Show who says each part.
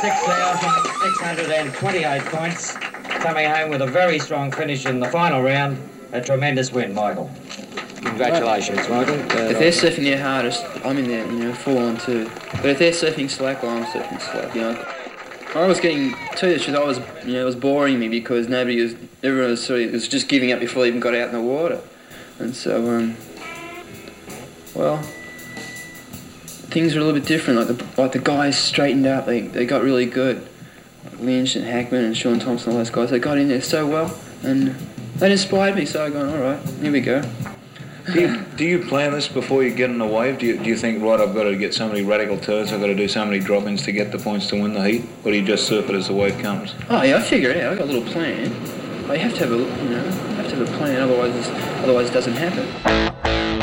Speaker 1: 628 points, coming home with a very strong finish in the final round. A tremendous win, Michael. Congratulations, Michael.
Speaker 2: If they're surfing their hardest, I'm in there, 4-on 2. But if they're surfing slack, well, I'm surfing slack, I was getting, to tell you the truth, it was boring me because everyone was just giving up before they even got out in the water. And so, things were a little bit different. Like the guys straightened up, they got really good. Like Lynch and Hackman and Sean Thompson, all those guys, they got in there so well, and that inspired me. So I go, all right, here we go.
Speaker 3: Do you plan this before you get in the wave? Do you think, right, I've got to get so many radical turns, I've got to do so many drop-ins to get the points to win the heat? Or do you just surf it as the wave comes?
Speaker 2: Oh yeah, I figure it out. I've got a little plan. But you have to have a plan, otherwise it doesn't happen.